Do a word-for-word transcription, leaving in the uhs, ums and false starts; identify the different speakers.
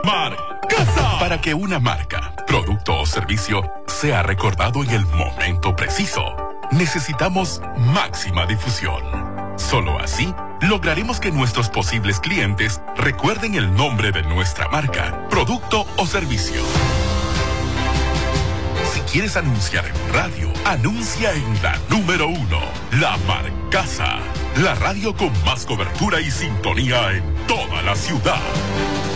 Speaker 1: Marcasa. Para que una marca, producto o servicio sea recordado en el momento preciso, necesitamos máxima difusión. Solo así lograremos que nuestros posibles clientes recuerden el nombre de nuestra marca, producto o servicio. Si quieres anunciar en radio, anuncia en la número uno, La Marcasa, la radio con más cobertura y sintonía en toda la ciudad.